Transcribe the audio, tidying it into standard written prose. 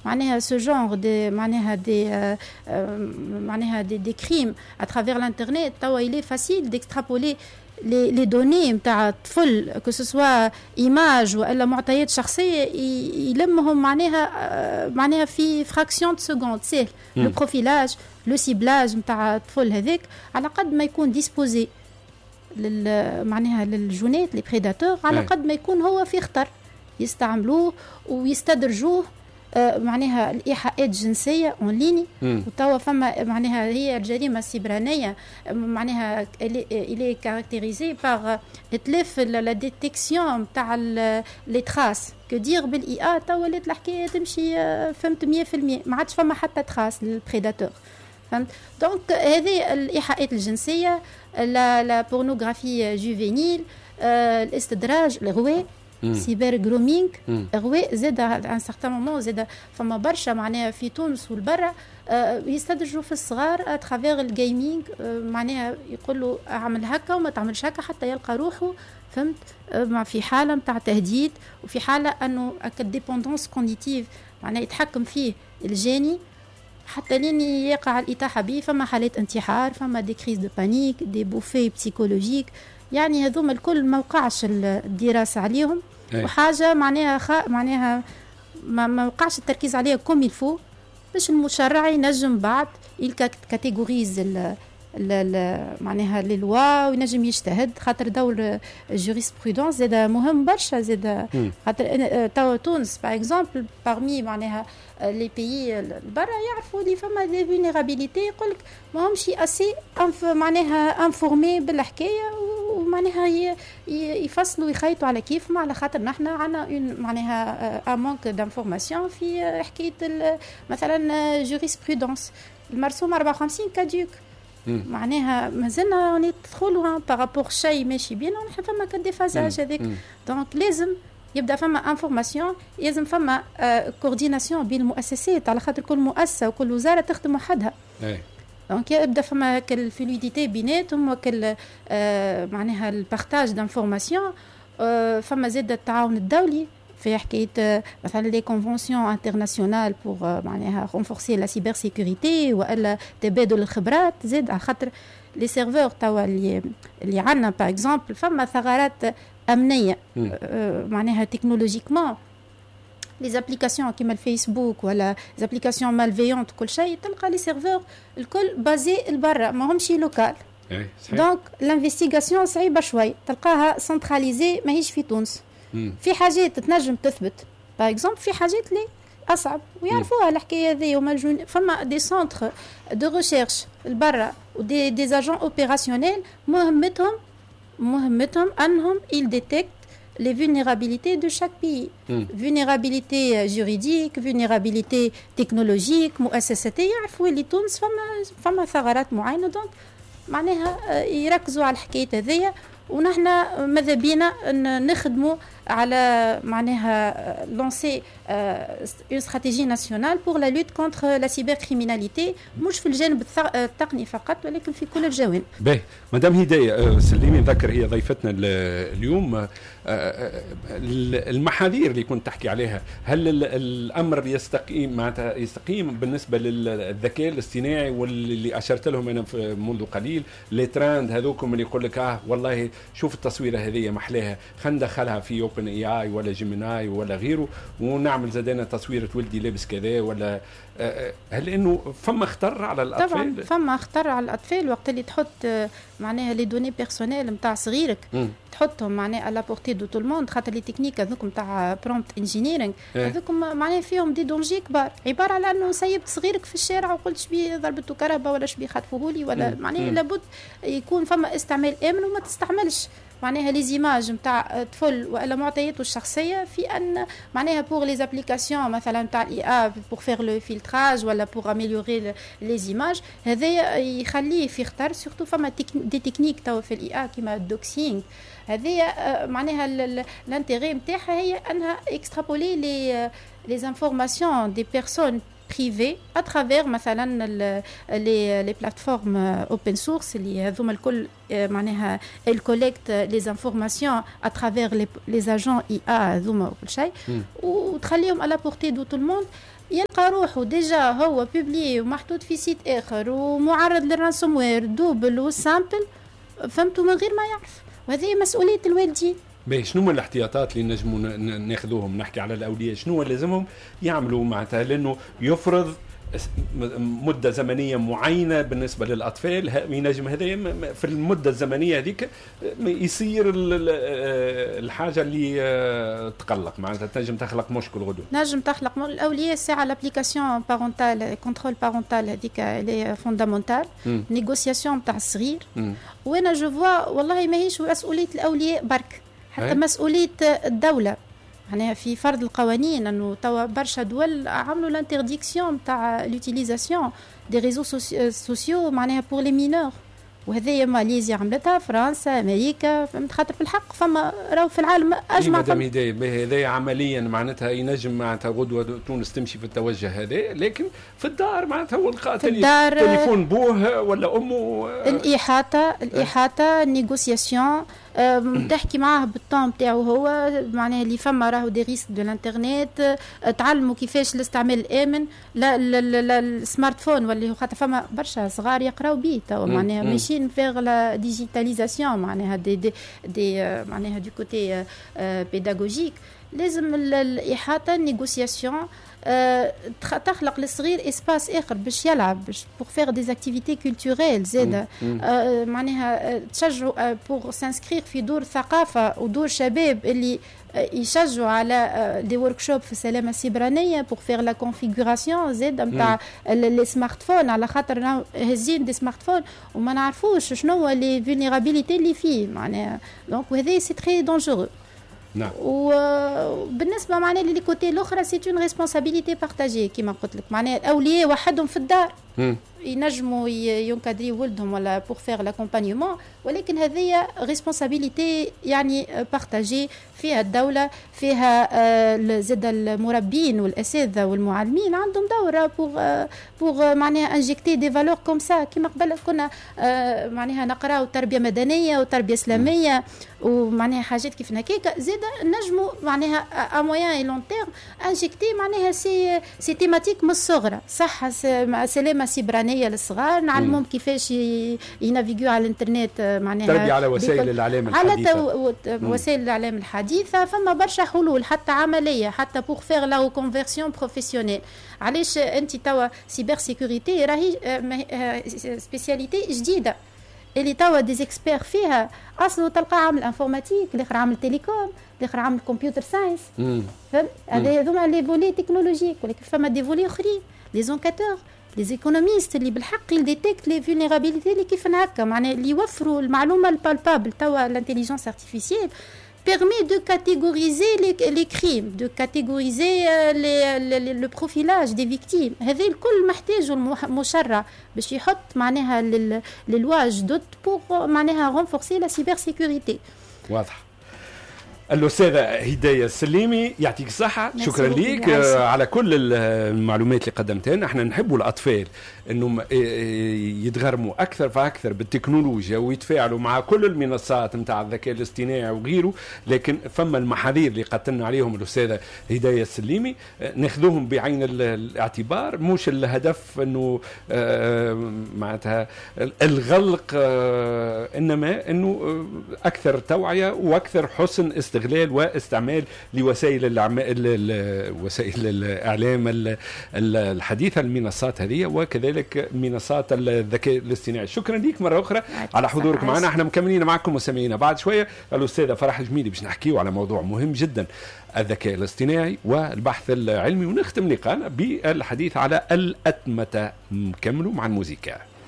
معناها ce genre de معناها des crimes à travers l'internet توا il est facile d'extrapoler les données نتاع الطفل que ce soit image ولا معطيات شخصيه يلمهم معناها في fraction de seconde سهل. le profilage le ciblage نتاع الطفل هذاك على قد ما يكون disposé معناها للجونات لي بريداتور على قد ما يكون هو في خطر يستعملوه ويستدرجوه معناها الإيحاءات الجنسية اون ليني. وتوا فما معناها هي الجريمة السيبرانية معناها إلي كاركتيريزي باغ تلف لا ديتيكسيون تاع لي تراس كدير بالإي آ. توا ولات الحكاية تمشي فهمت 100% ما عادش فما حتى تراس للبريداتور فهمت. دونك هذه الإيحاءات الجنسية لا بورنوغرافي جوفينيل الاستدراج الغواء سيبر جرومينغ غواء زاد عن سارتان مومون زاد فما برشا معناها في تونس والبرا يستدرجوا في الصغار اترافير الجيمنج معناها يقولوا اعمل هكا وما تعملش هكا حتى يلقى روحه فهمت في حاله نتاع تهديد وفي حاله انه ديبوندونس كوغنيتيف معناها يتحكم فيه الجاني حتى لين يقع الإتاحة به. فما حالات انتحار فما دي كريز دو بانيك دي بوفي بسيكولوجيك يعني هذوما الكل ما وقعش الدراسة عليهم وحاجة معناها ما وقعش التركيز عليها كوم يلفو باش المشرع ينجم بعد الكاتيجوريز معناها لي لوا وينجم يجتهد خاطر دور جوريسبرودونس زاد مهم برشا زاد خاطر تونس باغ اكزومبل بارمي معناها لي بيي برا يعرفوا لي فما دي فولنيرابيليتي يقولك ما همش اسي معناها انفورمي بالحكايه ومعناها يفصلوا ويخيطوا على كيفهم على خاطر نحن عندنا معناها ان مانك دانفورماسيون في حكايه مثلا جوريسبرودونس المرسوم 54 كادوك معناها مازلنا ندخلوا بارابور شيء ماشي بينا ونحن فما كديفازاج هذاك. دونك لازم يبدا فما انفورماسيون لازم فما كورديناسيون بين المؤسسات على خاطر كل مؤسسه وكل وزاره تخدم وحدها. دونك يبدا فما كالفلويديتي بيناتهم وكل معناها البارتاج دانفورماسيون. فما زاد التعاون الدولي في حكايه مثلا لي كونفونسيون انترناسيونال بور معناها رونفورسي لا سيبر سيكوريتي والا تبادل الخبرات زاد على خاطر لي سيرفور توا اللي عندنا باغ اكزومبل فما ثغرات امنيه معناها تكنولوجيكمون لي زابليكاسيون كيما الفيسبوك ولا زابليكاسيون مالفيونت كل شيء تلقى لي سيرفور الكل بازي البرا ما همشي لوكال. دونك لانفستيغاسيون صعيبه شوي تلقاها سنتراليزي ماهيش في تونس. في حاجات تنجم تثبت باغ اكزومبل في حاجات لي اصعب ويعرفوها الحكايه هذه وما فما دي سونتر دو ريشيرش البرا ودي دي اجون اوبيراسيونيل مهمتهم انهم il détecte les vulnérabilités de chaque pays. vulnérabilité juridique vulnérabilité technologique مؤسساتيه يعرفوا اللي تونس فما ثغرات معينه. دونك معناها يركزوا على الحكايه هذيا ونحن ماذا بينا نخدموا على معناها لونسي une stratégie nationale pour la lutte contre la cybercriminalité مش في الجانب التقني فقط ولكن في كل الجوانب. باهي مدام هداية سليمي نذكر هي ضيفتنا اليوم المحاذير اللي كنت تحكي عليها هل الأمر يستقيم بالنسبة للذكاء الاصطناعي واللي أشرت لهم أنا منذ قليل لي تراند هذوكم اللي يقول لك والله شوف التصويرة هذه محلاها خلينا ندخلها في اوبن اي اي ولا جيميناي ولا غيره ونعمل زادنا تصويرة ولدي لابس كذا ولا هل انه فما خطر على الاطفال؟ طبعا فما خطر على الاطفال وقت اللي تحط معناها لي دوني بيرسونيل نتاع صغيرك تحطهم معناها على بورتي دو تو الموند خاطر لي تكنيك هذوك نتاع برومبت انجينيرينغ هذوك معناها فيهم دي دونجي كبار عباره على انه سيبت صغيرك في الشارع وقلت شبيه ضربته كهرباء ولا شبيه خطفوهولي ولا معناها لابد يكون فما استعمال امن وما تستعملش معناها لي زيماج نتاع طفل ولا معطياته الشخصيه في ان معناها بور لي ابليكاسيون مثلا نتاع الاي اي بور فير لو فيلتراج ولا بور اميليوري لي زيماج هذا يخليه في خطر سورتو فما دي تكنيك تو في الاي اي كيما الدوكسينغ هذه معناها الانتيغي نتاعها هي انها اكسترابولي لي انفورماسيون دي بيرسون بريفي اترافير مثلا لي بلاتفورم اوبن سورس اللي هذوما الكل معناها الكوليكت لي انفورماسيون اترافير لي اجون اي هذوما وكل شيء وتخليهم على بورتي دو تو الموند يلقى روحه ديجا هو بوبلي ومحطوط في سيت اخر ومعرض للرانسوموير دوبل وسامبل فهمتوا من غير ما يعرف، وهذه مسؤوليه الوالدين. شنو هما الاحتياطات اللي نجموا ناخذوهم؟ نحكي على الاولياء شنو لازمهم يعملوا معناتها لانه يفرض مدة زمنية معينة بالنسبة للأطفال، ينجم هذا في المدة الزمنية هذيك يصير الحاجة اللي تقلق معناتها تنجم تخلق مشكل غدوة. نجم تخلق الأولياء ساعة الابليكاسيون بارونتال كنترول بارونتال هذيك اللي فوندامونتال نيغوسياسيون تاع الصغير. وانا جو فوا والله ماهيش مسؤولية الأولياء برك، حتى مسؤولية الدولة يعني في فرض القوانين. انه توا برشا دول عملوا لانترديكسيون تاع لوتيليزاسيون دي ريزو سوسيو معناها بور لي مينور، وهذه ماليزيا عملتها، فرنسا، امريكا، فهمت؟ خاطر في الحق فما راهو في العالم اجمع. هذا عمليا معناتها ينجم معناتها غدوه تونس تمشي في التوجه هذا، لكن في الدار معناتها هو القاتل تليفون بوه ولا امه. الاحاطه النيغوسياسيون تحكي معاه بالطون تاعو هو معناها اللي فما راهو دي ريسك دو الانترنت، تعلموا كيفاش الاستعمال الامن. لا السمارت فون واللي هو خاطر فما برشا صغار يقراو بيه توا معناها ماشيين فيغ لا ديجيتاليزاسيون معناها دي معناها دو كوتي بيداغوجيك. لازم الاحاطه النيغوسياسيون تخلق للصغير اسباس اخر باش يلعب، باش بور فيغ دي اكتيفيتي كولتوريل زاده معناها تشجعوا بور سانسكرير في دور ثقافه ودور شباب اللي يشجعوا على دي وركشوب في السلامه السيبرانيه بور فيغ لا كونفيغوراسيون زاده نتاع لي سمارت فون، على خاطر هزين دي سمارت فون وما نعرفوش شنو هو لي فولنيرابيليتي اللي فيه معناها. دونك وهذا سي تري دونجورو. نعم. وبالنسبه معناها لي كوتي الاخرى سي اون ريسبونسابيلتي بارتاجي كيما قلت لك، معناها الاولياء وحدهم في الدار ينجموا ينكادري ولدهم ولا بور فيغ لاكومبانيومون، ولكن هذه ريسبونسابيلتي يعني بارتاجي فيها الدوله، فيها زاد المربين والاساتذه والمعلمين عندهم دور بور معناها انجكتي دي فالور كوم سا. كيما قبل كنا معناها نقراو تربيه مدنيه وتربيه اسلاميه ومعناها حاجات كيف هكاك، زاد نجموا معناها ا مويان اي لون تيرم انجكتي معناها سي تيماتيك من الصغر. صح سلامه سيبرانيه للصغار، نعلمهم كيفاش ينافيغيو على الانترنت معناها تربيه على وسائل الاعلام الحديثه، على وسائل الاعلام الحديثه. فما برشا حلول حتى عمليه حتى بور فيغ لا كونفيرسيون بروفيسيونيل. علاش انت توا سيبر سيكوريتي راهي سبيسياليتي جديده اللي توا دي اكسبير فيها اصله تلقى عامل انفورماتيك، الاخر عامل تيليكوم، الاخر عامل كمبيوتر ساينس. فهمت؟ هذوما لي فولي تكنولوجيك، ولكن فما دي فولي اخرين لي زونكاتور لي ايكونوميست اللي بالحق يديتكت لي فولنيرابيليتي اللي كيف هكا معناها اللي يوفروا المعلومه البالبابل. توا الانتيليجنس ارتيفيسيال permet de catégoriser les crimes, de catégoriser le profilage des victimes. هذا الكل محتاج المشرع باش يحط معناها للوا جدد pour معناها renforcer la cybersécurité. واضح. الأستاذة هداية السليمي يعطيك الصحة، شكرا ليك على كل المعلومات اللي قدمتها لنا. احنا نحبوا الأطفال انهم يتغرموا أكثر فأكثر بالتكنولوجيا ويتفاعلوا مع كل المنصات متاع الذكاء الاصطناعي وغيره، لكن فما المحاذير اللي قتلنا عليهم الأستاذة هداية السليمي ناخذوهم بعين الاعتبار. مش الهدف انه معناتها الغلق، انما انه اكثر توعية واكثر حسن استغلال واستعمال لوسائل وسائل الإعلام الحديثة، المنصات هذه وكذلك منصات الذكاء الاصطناعي. شكرا لك مرة أخرى على حضورك معنا. احنا مكملين معكم وسمعينا بعد شوية الأستاذة فرح جميلي باش نحكيو على موضوع مهم جدا، الذكاء الاصطناعي والبحث العلمي، ونختم لقاءنا بالحديث على الأتمتة. نكملوا مع الموسيقى.